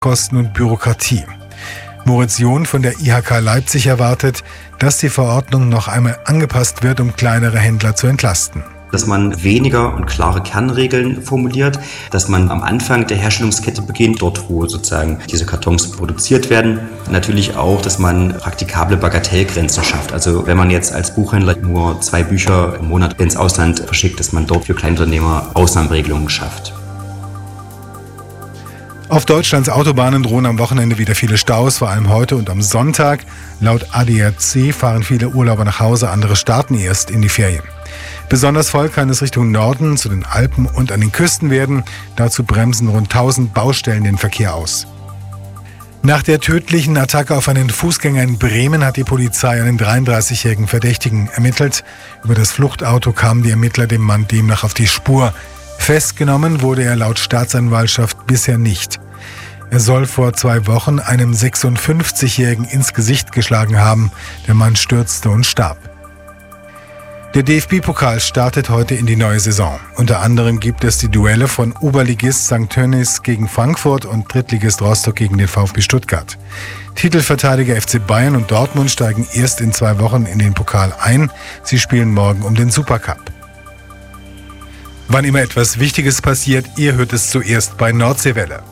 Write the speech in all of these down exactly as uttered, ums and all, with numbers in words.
Kosten und Bürokratie. Moritz John von der I H K Leipzig erwartet, dass die Verordnung noch einmal angepasst wird, um kleinere Händler zu entlasten. Dass man weniger und klare Kernregeln formuliert, dass man am Anfang der Herstellungskette beginnt, dort wo sozusagen diese Kartons produziert werden. Natürlich auch, dass man praktikable Bagatellgrenzen schafft. Also wenn man jetzt als Buchhändler nur zwei Bücher im Monat ins Ausland verschickt, dass man dort für Kleinunternehmer Ausnahmeregelungen schafft. Auf Deutschlands Autobahnen drohen am Wochenende wieder viele Staus, vor allem heute und am Sonntag. Laut A D A C fahren viele Urlauber nach Hause, andere starten erst in die Ferien. Besonders voll kann es Richtung Norden, zu den Alpen und an den Küsten werden. Dazu bremsen rund tausend Baustellen den Verkehr aus. Nach der tödlichen Attacke auf einen Fußgänger in Bremen hat die Polizei einen dreiunddreißigjährigen Verdächtigen ermittelt. Über das Fluchtauto kamen die Ermittler dem Mann demnach auf die Spur. Festgenommen wurde er laut Staatsanwaltschaft bisher nicht. Er soll vor zwei Wochen einem sechsundfünfzigjährigen ins Gesicht geschlagen haben. Der Mann stürzte und starb. Der D F B-Pokal startet heute in die neue Saison. Unter anderem gibt es die Duelle von Oberligist Sankt Tönnies gegen Frankfurt und Drittligist Rostock gegen den VfB Stuttgart. Titelverteidiger F C Bayern und Dortmund steigen erst in zwei Wochen in den Pokal ein. Sie spielen morgen um den Supercup. Wann immer etwas Wichtiges passiert, ihr hört es zuerst bei Nordseewelle.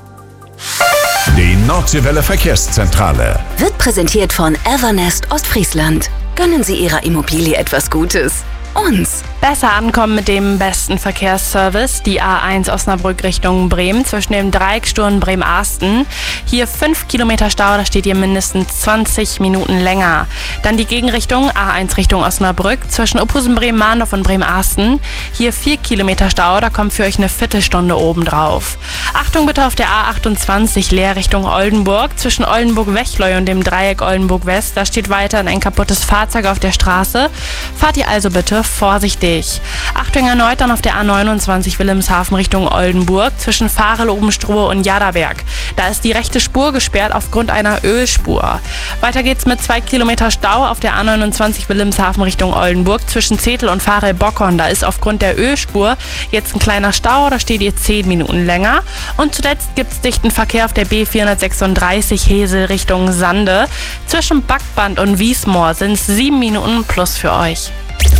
Die Nordseewelle Verkehrszentrale wird präsentiert von Evernest Ostfriesland. Gönnen Sie Ihrer Immobilie etwas Gutes. Uns. Besser ankommen mit dem besten Verkehrsservice. Die A eins Osnabrück Richtung Bremen zwischen dem Dreiecksturm Bremen-Arsten. Hier fünf Kilometer Stau, da steht ihr mindestens zwanzig Minuten länger. Dann die Gegenrichtung A eins Richtung Osnabrück zwischen Ophusen Bremen-Mahndorf und Bremen-Arsten. Hier vier Kilometer Stau, da kommt für euch eine Viertelstunde obendrauf. Achtung bitte auf der A achtundzwanzig Leer Richtung Oldenburg zwischen Oldenburg-Wechleu und dem Dreieck Oldenburg-West. Da steht weiterhin ein kaputtes Fahrzeug auf der Straße. Fahrt ihr also bitte vorsichtig. Achtung erneut dann auf der A neunundzwanzig Wilhelmshaven Richtung Oldenburg zwischen Farel-Obenstrohe und Jaderberg. Da ist die rechte Spur gesperrt aufgrund einer Ölspur. Weiter geht's mit zwei Kilometer Stau auf der A neunundzwanzig Wilhelmshaven Richtung Oldenburg zwischen Zetel und Farel-Bockern. Da ist aufgrund der Ölspur jetzt ein kleiner Stau, da steht ihr zehn Minuten länger. Und zuletzt gibt's dichten Verkehr auf der B vierhundertsechsunddreißig Hesel Richtung Sande. Zwischen Backband und Wiesmoor sind es sieben Minuten plus für euch.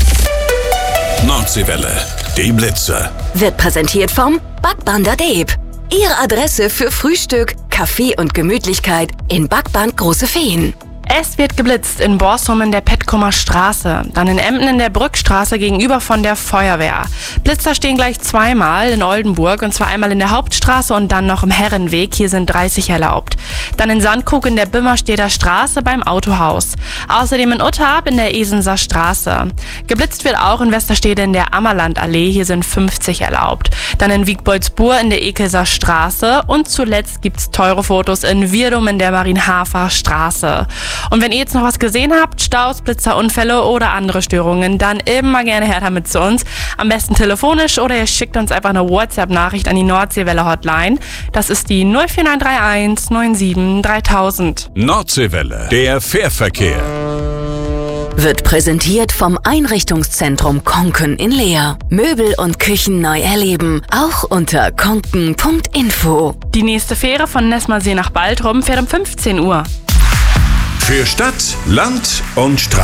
Nordseewelle, die Blitze. Wird präsentiert vom Backbander Deep. Ihre Adresse für Frühstück, Kaffee und Gemütlichkeit in Backband Große Feen. Es wird geblitzt in Borsum in der Petkumer Straße, dann in Emden in der Brückstraße gegenüber von der Feuerwehr. Blitzer stehen gleich zweimal in Oldenburg, und zwar einmal in der Hauptstraße und dann noch im Herrenweg. Hier sind dreißig erlaubt. Dann in Sandkrug in der Bimmerstedter Straße beim Autohaus. Außerdem in Uttarp in der Esenser Straße. Geblitzt wird auch in Westerstede in der Ammerlandallee. Hier sind fünfzig erlaubt. Dann in Wiegboldsburg in der Ekelser Straße. Und zuletzt gibt's teure Fotos in Wirdum in der Marienhafer Straße. Und wenn ihr jetzt noch was gesehen habt, Staus, Blitzer, Unfälle oder andere Störungen, dann immer gerne her damit zu uns. Am besten telefonisch oder ihr schickt uns einfach eine WhatsApp-Nachricht an die Nordseewelle-Hotline. Das ist die null vier neun drei eins neun sieben dreitausend. Nordseewelle, der Fährverkehr. Wird präsentiert vom Einrichtungszentrum Konken in Leer. Möbel und Küchen neu erleben, auch unter konken punkt info. Die nächste Fähre von Nessmersee nach Baltrum fährt um fünfzehn Uhr. Für Stadt, Land und Straße.